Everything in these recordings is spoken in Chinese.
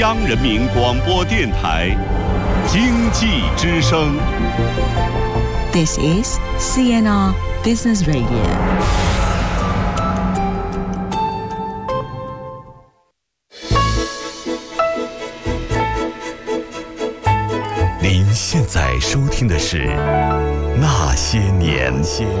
央人民广播电台经济之声。 This is CNR Business Radio。 您现在收听的是《那些年》。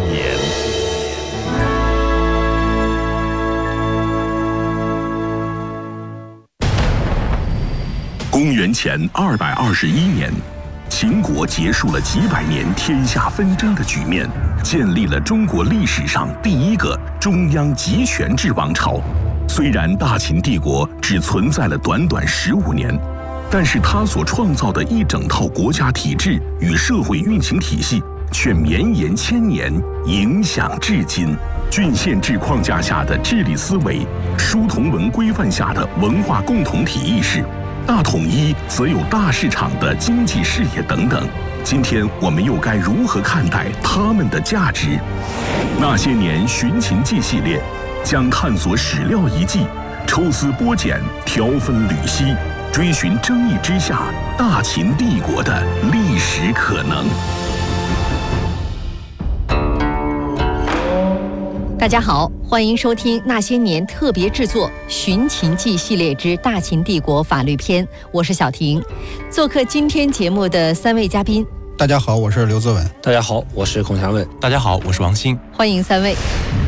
公元前221年，秦国结束了几百年天下纷争的局面，建立了中国历史上第一个中央集权制王朝。虽然大秦帝国只存在了短短15年，但是他所创造的一整套国家体制与社会运行体系却绵延千年，影响至今。郡县制框架下的治理思维，书同文规范下的文化共同体意识，大统一则有大市场的经济视野等等。今天我们又该如何看待他们的价值？那些年寻秦记系列将探索史料遗迹，抽丝剥茧，挑分缕析，追寻争议之下大秦帝国的历史可能。 大家好，欢迎收听那些年特别制作《寻秦记》系列之大秦帝国法律篇，我是小婷。做客今天节目的3位嘉宾。 大家好，我是刘泽文。 大家好，我是孔祥文。 大家好，我是王鑫。 欢迎3位。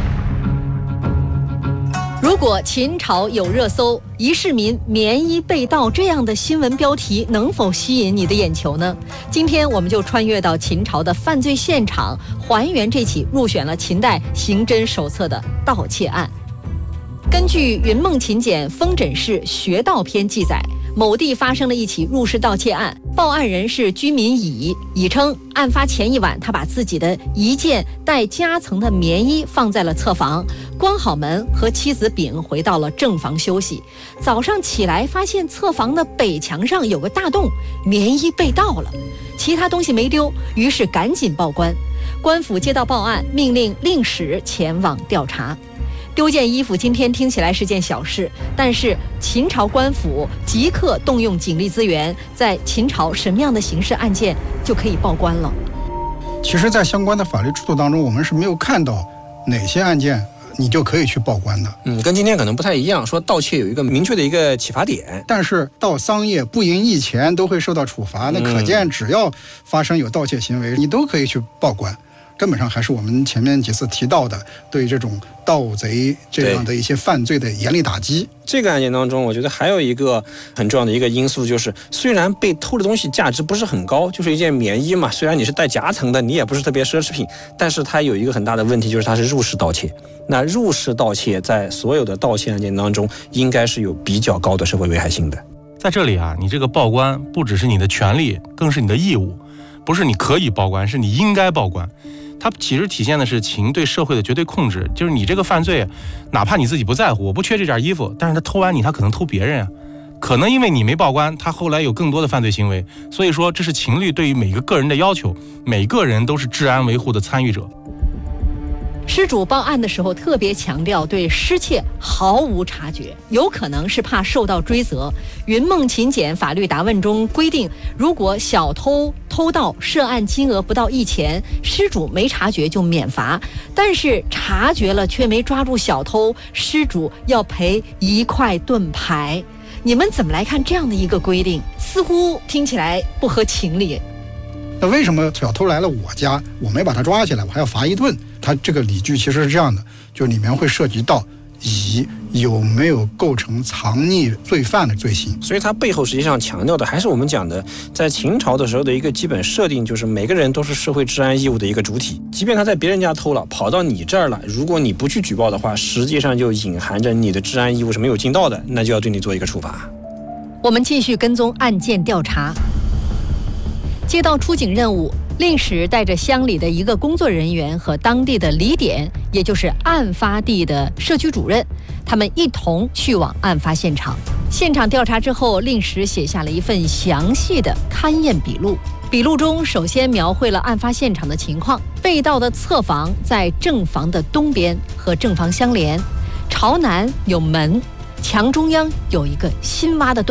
如果秦朝有热搜“一市民棉衣被盗”这样的新闻标题，能否吸引你的眼球呢？今天我们就穿越到秦朝的犯罪现场，还原这起入选了秦代刑侦手册的盗窃案。根据《云梦秦简·封诊室学盗篇》记载，某地发生了一起入室盗窃案，报案人是居民乙称，案发前一晚，他把自己的一件带夹层的棉衣放在了侧房，关好门，和妻子丙回到了正房休息。早上起来，发现侧房的北墙上有个大洞，棉衣被盗了，其他东西没丢，于是赶紧报官。官府接到报案，命令令史前往调查。丢件衣服今天听起来是件小事，但是秦朝官府即刻动用警力资源，在秦朝什么样的刑事案件就可以报官了？ 其实在相关的法律制度当中，我们是没有看到哪些案件你就可以去报官的。 跟今天可能不太一样，说盗窃有一个明确的一个启发点， 但是盗桑叶不盈一钱都会受到处罚，那可见只要发生有盗窃行为，你都可以去报官。根本上还是我们前面几次提到的对这种盗贼这样的一些犯罪的严厉打击。 这个案件当中，我觉得还有一个很重要的一个因素，就是虽然被偷的东西价值不是很高，就是一件棉衣嘛，虽然你是带夹层的，你也不是特别奢侈品，但是它有一个很大的问题，就是它是入室盗窃。那入室盗窃在所有的盗窃案件当中，应该是有比较高的社会危害性的。 在这里啊，你这个报官不只是你的权利，更是你的义务，不是你可以报官，是你应该报官。它其实体现的是秦对社会的绝对控制，就是你这个犯罪，哪怕你自己不在乎，我不缺这件衣服，但是他偷完你，他可能偷别人啊，可能因为你没报官，他后来有更多的犯罪行为，所以说这是秦律对于每个个人的要求，每个人都是治安维护的参与者。 失主报案的时候特别强调对失窃毫无察觉，有可能是怕受到追责。云梦秦简法律答问中规定，如果小偷偷盗涉案金额不到1000，失主没察觉就免罚，但是察觉了却没抓住小偷，失主要赔1块盾牌。你们怎么来看这样的一个规定？似乎听起来不合情理。 那为什么小偷来了我家，我没把他抓起来，我还要罚1顿？他这个理据其实是这样的，就里面会涉及到乙有没有构成藏匿罪犯的罪行， 所以它背后实际上强调的还是我们讲的，在秦朝的时候的一个基本设定，就是每个人都是社会治安义务的一个主体。即便他在别人家偷了，跑到你这儿了，如果你不去举报的话，实际上就隐含着你的治安义务是没有尽到的，那就要对你做一个处罚。 我们继续跟踪案件调查。接到出警任务，令史带着乡里的一个工作人员和当地的李典，也就是案发地的社区主任，他们一同去往案发现场。现场调查之后，令史写下了一份详细的勘验笔录。笔录中首先描绘了案发现场的情况，被盗的侧房在正房的东边，和正房相连，朝南有门，墙中央有一个新挖的洞，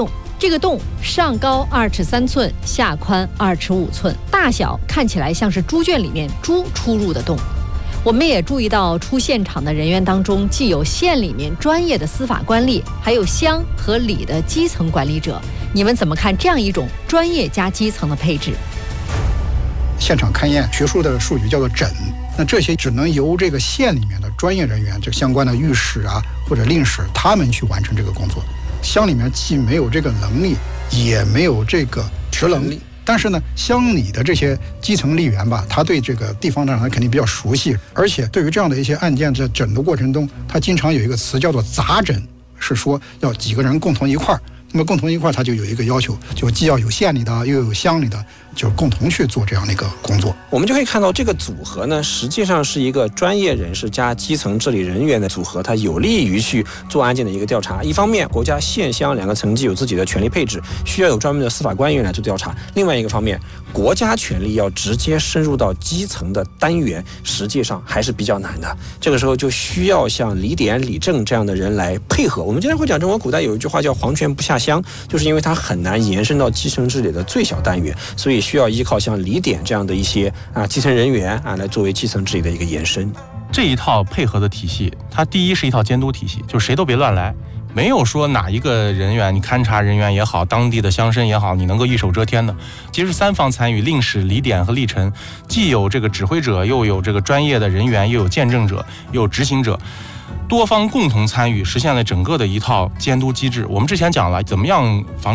这个洞上高2尺3寸，下宽2尺5寸，大小看起来像是猪圈里面猪出入的洞。我们也注意到，出现场的人员当中，既有县里面专业的司法官吏，还有乡和里的基层管理者。你们怎么看这样一种专业加基层的配置？ 现场勘验学术的术语叫做诊，那这些只能由这个县里面的专业人员，这相关的御史啊或者令史，他们去完成这个工作。乡里面既没有这个能力，也没有这个职能力。但是呢，乡里的这些基层吏员吧，他对这个地方上他肯定比较熟悉，而且对于这样的一些案件，在诊的过程中，他经常有一个词叫做杂诊，是说要几个人共同一块儿。那么共同一块，他就有一个要求，就既要有县里的，又有乡里的，就是共同去做这样的一个工作。 我们就可以看到，这个组合呢，实际上是一个专业人士加基层治理人员的组合，它有利于去做案件的一个调查。一方面，国家县乡两个层级有自己的权力配置，需要有专门的司法官员来做调查；另外一个方面，国家权力要直接深入到基层的单元，实际上还是比较难的。这个时候就需要像李典、李正这样的人来配合。我们经常会讲，中国古代有一句话叫“皇权不下乡”，就是因为它很难延伸到基层治理的最小单元，所以需要依靠像李典这样的一些基层人员来作为基层治理的一个延伸。 这一套配合的体系，它第一是一套监督体系，就谁都别乱来。没有说哪一个人员，你勘察人员也好，当地的乡绅也好，你能够一手遮天的。其实三方参与，令史、李典和吏臣，既有这个指挥者，又有这个专业的人员，又有见证者，又有执行者，多方共同参与，实现了整个的一套监督机制。我们之前讲了，怎么样防